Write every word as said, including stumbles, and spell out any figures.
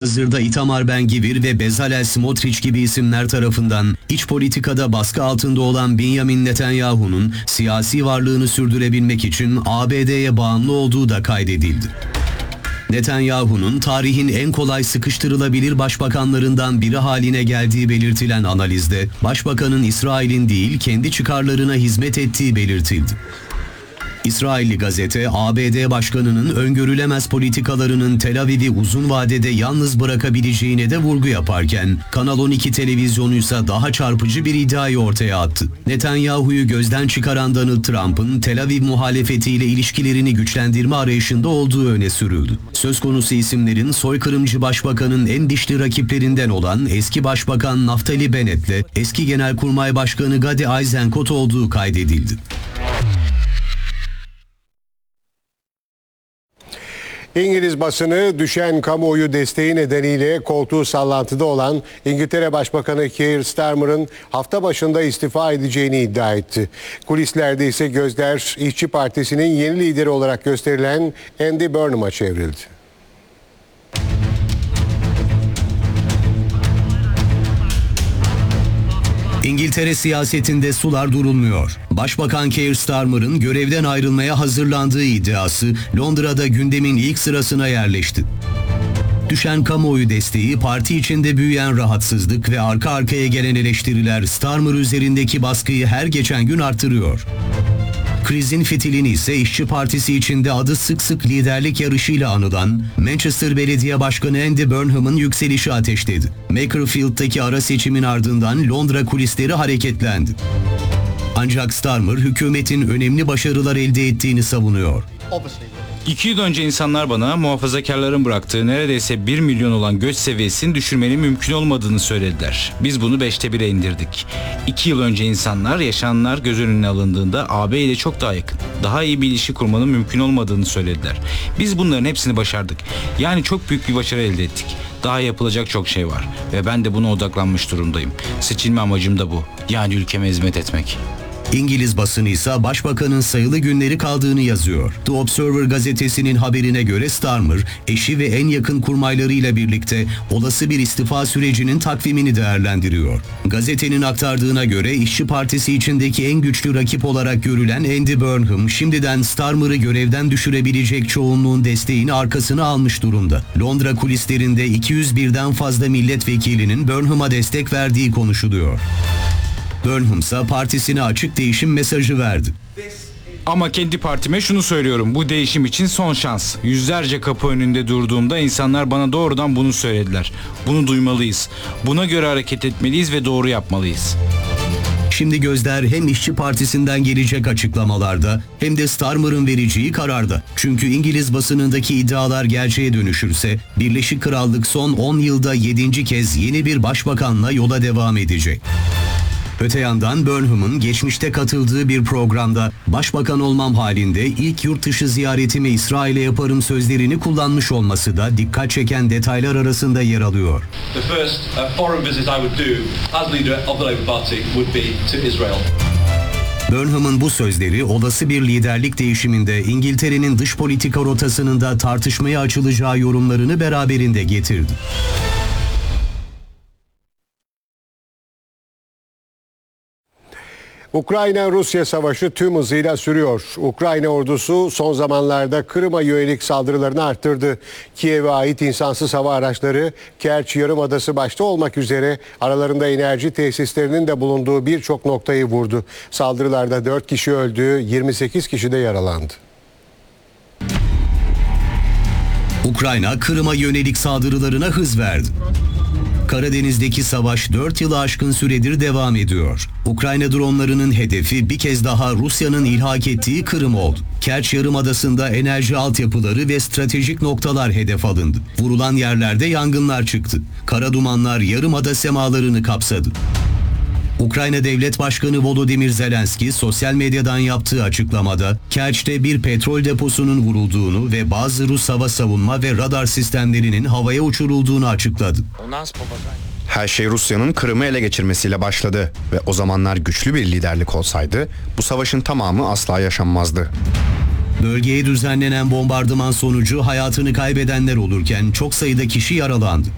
Hazırda Itamar Ben-Gvir ve Bezalel Smotrich gibi isimler tarafından iç politikada baskı altında olan Benjamin Netanyahu'nun siyasi varlığını sürdürebilmek için A B D'ye bağımlı olduğu da kaydedildi. Netanyahu'nun tarihin en kolay sıkıştırılabilir başbakanlarından biri haline geldiği belirtilen analizde, başbakanın İsrail'in değil kendi çıkarlarına hizmet ettiği belirtildi. İsrailli gazete, A B D Başkanı'nın öngörülemez politikalarının Tel Aviv'i uzun vadede yalnız bırakabileceğine de vurgu yaparken, Kanal on iki televizyonu ise daha çarpıcı bir iddiayı ortaya attı. Netanyahu'yu gözden çıkaran Donald Trump'ın Tel Aviv muhalefetiyle ilişkilerini güçlendirme arayışında olduğu öne sürüldü. Söz konusu isimlerin soykırımcı başbakanın en dişli rakiplerinden olan eski başbakan Naftali Bennett'le eski Genelkurmay Başkanı Gadi Eisenkot olduğu kaydedildi. İngiliz basını düşen kamuoyu desteği nedeniyle koltuğu sallantıda olan İngiltere Başbakanı Keir Starmer'ın hafta başında istifa edeceğini iddia etti. Kulislerde ise gözler İşçi Partisi'nin yeni lideri olarak gösterilen Andy Burnham'a çevrildi. İngiltere siyasetinde sular durulmuyor. Başbakan Keir Starmer'ın görevden ayrılmaya hazırlandığı iddiası Londra'da gündemin ilk sırasına yerleşti. Düşen kamuoyu desteği, parti içinde büyüyen rahatsızlık ve arka arkaya gelen eleştiriler Starmer üzerindeki baskıyı her geçen gün artırıyor. Krizin fitilini ise İşçi Partisi içinde adı sık sık liderlik yarışıyla anılan Manchester Belediye Başkanı Andy Burnham'ın yükselişi ateşledi. Makerfield'daki ara seçimin ardından Londra kulisleri hareketlendi. Ancak Starmer hükümetin önemli başarılar elde ettiğini savunuyor. İki yıl önce insanlar bana muhafazakarların bıraktığı neredeyse bir milyon olan göç seviyesini düşürmenin mümkün olmadığını söylediler. Biz bunu beşte bire indirdik. İki yıl önce insanlar yaşananlar göz önüne alındığında A B ile çok daha yakın, daha iyi bir ilişki kurmanın mümkün olmadığını söylediler. Biz bunların hepsini başardık. Yani çok büyük bir başarı elde ettik. Daha yapılacak çok şey var ve ben de buna odaklanmış durumdayım. Seçilme amacım da bu. Yani ülkeme hizmet etmek. İngiliz basını ise başbakanın sayılı günleri kaldığını yazıyor. The Observer gazetesinin haberine göre Starmer, eşi ve en yakın kurmaylarıyla birlikte olası bir istifa sürecinin takvimini değerlendiriyor. Gazetenin aktardığına göre İşçi Partisi içindeki en güçlü rakip olarak görülen Andy Burnham, şimdiden Starmer'ı görevden düşürebilecek çoğunluğun desteğini arkasına almış durumda. Londra kulislerinde iki yüz birden fazla milletvekilinin Burnham'a destek verdiği konuşuluyor. Burnham ise partisine açık değişim mesajı verdi. Ama kendi partime şunu söylüyorum, bu değişim için son şans. Yüzlerce kapı önünde durduğumda insanlar bana doğrudan bunu söylediler. Bunu duymalıyız. Buna göre hareket etmeliyiz ve doğru yapmalıyız. Şimdi gözler hem İşçi Partisi'nden gelecek açıklamalarda hem de Starmer'ın vereceği kararda. Çünkü İngiliz basınındaki iddialar gerçeğe dönüşürse Birleşik Krallık son on yılda yedinci kez yeni bir başbakanla yola devam edecek. Öte yandan Burnham'ın geçmişte katıldığı bir programda başbakan olmam halinde ilk yurt dışı ziyaretimi İsrail'e yaparım sözlerini kullanmış olması da dikkat çeken detaylar arasında yer alıyor. The first uh, foreign visit I would do as leader of the Labour Party would be to Israel. Burnham'ın bu sözleri olası bir liderlik değişiminde İngiltere'nin dış politika rotasının da tartışmaya açılacağı yorumlarını beraberinde getirdi. Ukrayna-Rusya savaşı tüm hızıyla sürüyor. Ukrayna ordusu son zamanlarda Kırım'a yönelik saldırılarını arttırdı. Kiev'e ait insansız hava araçları Kerç Yarımadası başta olmak üzere aralarında enerji tesislerinin de bulunduğu birçok noktayı vurdu. Saldırılarda dört kişi öldü, yirmi sekiz kişi de yaralandı. Ukrayna, Kırım'a yönelik saldırılarına hız verdi. Karadeniz'deki savaş dört yılı aşkın süredir devam ediyor. Ukrayna dronlarının hedefi bir kez daha Rusya'nın ilhak ettiği Kırım oldu. Kerç Yarımadası'nda enerji altyapıları ve stratejik noktalar hedef alındı. Vurulan yerlerde yangınlar çıktı. Kara dumanlar Yarımada semalarını kapsadı. Ukrayna Devlet Başkanı Volodymyr Zelenski sosyal medyadan yaptığı açıklamada Kerç'te bir petrol deposunun vurulduğunu ve bazı Rus hava savunma ve radar sistemlerinin havaya uçurulduğunu açıkladı. Her şey Rusya'nın Kırım'ı ele geçirmesiyle başladı ve o zamanlar güçlü bir liderlik olsaydı bu savaşın tamamı asla yaşanmazdı. Bölgeye düzenlenen bombardıman sonucu hayatını kaybedenler olurken çok sayıda kişi yaralandı.